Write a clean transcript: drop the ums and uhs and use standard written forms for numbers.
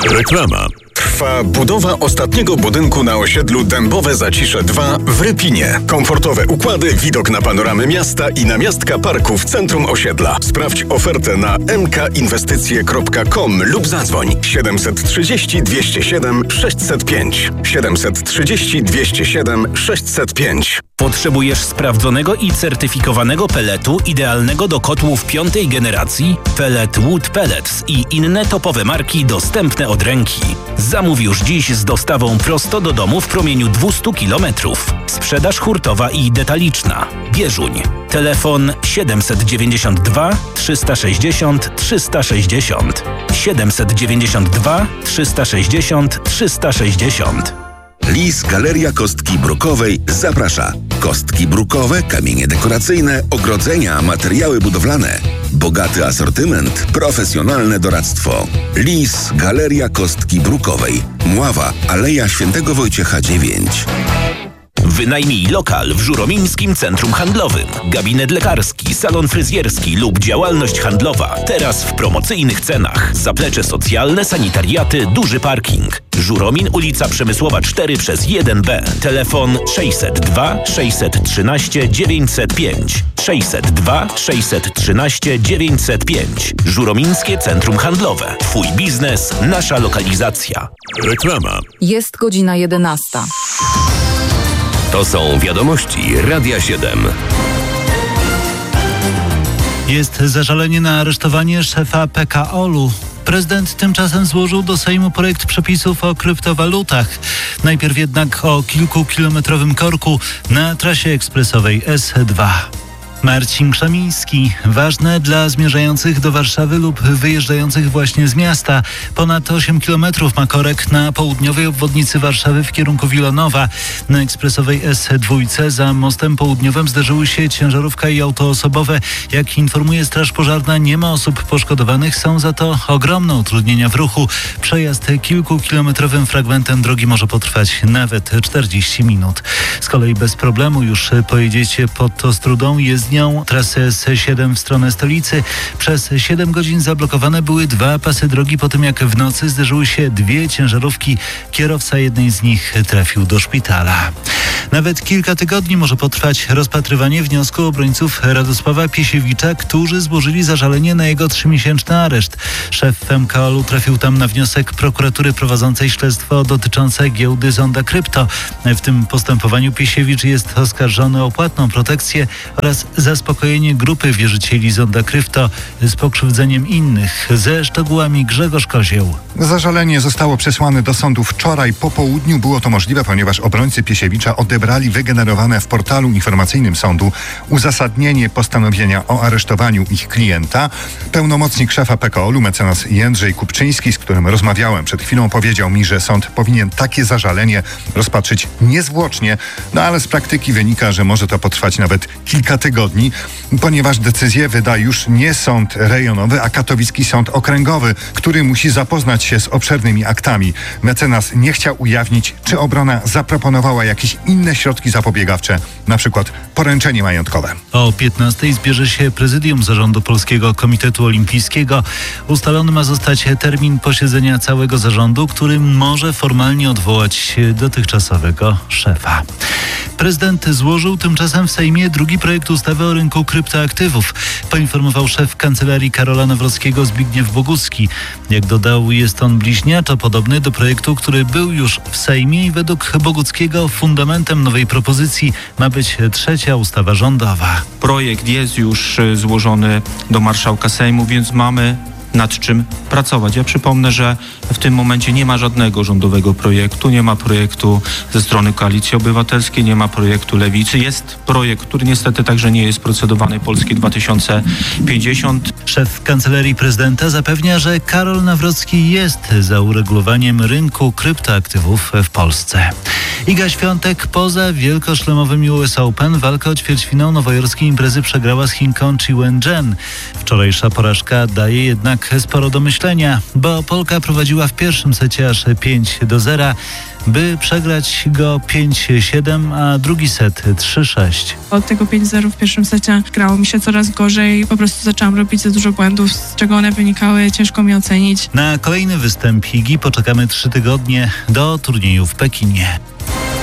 Reklama. Trwa budowa ostatniego budynku na osiedlu Dębowe Zacisze 2 w Rypinie. Komfortowe układy, widok na panoramę miasta i namiastka parku w centrum osiedla. Sprawdź ofertę na mkinwestycje.com lub zadzwoń 730 207 605. 730 207 605. Potrzebujesz sprawdzonego i certyfikowanego peletu idealnego do kotłów 5. generacji? Pellet Wood Pellets i inne topowe marki dostępne od ręki. Zamów już dziś z dostawą prosto do domu w promieniu 200 km. Sprzedaż hurtowa i detaliczna. Bieżuń. Telefon 792 360 360. 792 360 360. Lis Galeria Kostki Brukowej zaprasza. Kostki brukowe, kamienie dekoracyjne, ogrodzenia, materiały budowlane. Bogaty asortyment, profesjonalne doradztwo. Lis Galeria Kostki Brukowej. Mława, Aleja Świętego Wojciecha 9. Wynajmij lokal w Żuromińskim Centrum Handlowym. Gabinet lekarski, salon fryzjerski lub działalność handlowa. Teraz w promocyjnych cenach. Zaplecze socjalne, sanitariaty, duży parking. Żuromin, ulica Przemysłowa 4/1B. Telefon 602 613 905. 602 613 905. Żuromińskie Centrum Handlowe. Twój biznes, nasza lokalizacja. Reklama. Jest godzina 11. To są wiadomości Radia 7. Jest zażalenie na aresztowanie szefa PKO-u. Prezydent tymczasem złożył do Sejmu projekt przepisów o kryptowalutach. Najpierw jednak o kilkukilometrowym korku na trasie ekspresowej S2. Marcin Krzemiński. Ważne dla zmierzających do Warszawy lub wyjeżdżających właśnie z miasta. Ponad 8 km ma korek na południowej obwodnicy Warszawy w kierunku Wilanowa. Na ekspresowej S2 za mostem południowym zderzyły się ciężarówka i auto osobowe. Jak informuje Straż Pożarna, nie ma osób poszkodowanych. Są za to ogromne utrudnienia w ruchu. Przejazd kilkukilometrowym fragmentem drogi może potrwać nawet 40 minut. Z kolei bez problemu już pojedziecie pod Ostrudą. Jezdnią trasę S7 w stronę stolicy. Przez 7 godzin zablokowane były 2 pasy drogi po tym, jak w nocy zderzyły się 2 ciężarówki. Kierowca jednej z nich trafił do szpitala. Nawet kilka tygodni może potrwać rozpatrywanie wniosku obrońców Radosława Piesiewicza, którzy złożyli zażalenie na jego 3-miesięczny areszt. Szef MKOL-u trafił tam na wniosek prokuratury prowadzącej śledztwo dotyczące giełdy Zonda Krypto. W tym postępowaniu Piesiewicz jest oskarżony o płatną protekcję oraz zaspokojenie grupy wierzycieli Zonda Krypto z pokrzywdzeniem innych. Ze szczegółami Grzegorz Kozieł. Zażalenie zostało przesłane do sądu wczoraj po południu. Było to możliwe, ponieważ obrońcy Piesiewicza odebrali wygenerowane w portalu informacyjnym sądu uzasadnienie postanowienia o aresztowaniu ich klienta. Pełnomocnik szefa PKO-u, mecenas Jędrzej Kupczyński, z którym rozmawiałem przed chwilą, powiedział mi, że sąd powinien takie zażalenie rozpatrzyć niezwłocznie, ale z praktyki wynika, że może to potrwać nawet kilka tygodni, ponieważ decyzję wyda już nie sąd rejonowy, a katowicki sąd okręgowy, który musi zapoznać się z obszernymi aktami. Mecenas nie chciał ujawnić, czy obrona zaproponowała jakieś inne środki zapobiegawcze, na przykład poręczenie majątkowe. O 15:00 zbierze się prezydium zarządu Polskiego Komitetu Olimpijskiego. Ustalony ma zostać termin posiedzenia całego zarządu, który może formalnie odwołać dotychczasowego szefa. Prezydent złożył tymczasem w Sejmie drugi projekt ustawy o rynku kryptoaktywów, poinformował szef kancelarii Karola Nawrockiego Zbigniew Bogucki. Jak dodał, jest on bliźniaczo podobny do projektu, który był już w Sejmie i według Boguckiego fundamentem nowej propozycji ma być trzecia ustawa rządowa. Projekt jest już złożony do marszałka Sejmu, więc mamy nad czym pracować. Ja przypomnę, że w tym momencie nie ma żadnego rządowego projektu, nie ma projektu ze strony Koalicji Obywatelskiej, nie ma projektu Lewicy. Jest projekt, który niestety także nie jest procedowany, Polski 2050. Szef Kancelarii Prezydenta zapewnia, że Karol Nawrocki jest za uregulowaniem rynku kryptoaktywów w Polsce. Iga Świątek poza wielkoszlemowym US Open walkę o ćwierćfinał nowojorskiej imprezy przegrała z Chinką Chi Wen-jen. Wczorajsza porażka daje jednak jednak sporo do myślenia, bo Polka prowadziła w pierwszym secie aż 5-0, by przegrać go 5-7, a drugi set 3-6. Od tego 5-0 w pierwszym secie grało mi się coraz gorzej. Po prostu zaczęłam robić za dużo błędów, z czego one wynikały, ciężko mi ocenić. Na kolejny występ Igi poczekamy 3 tygodnie do turnieju w Pekinie.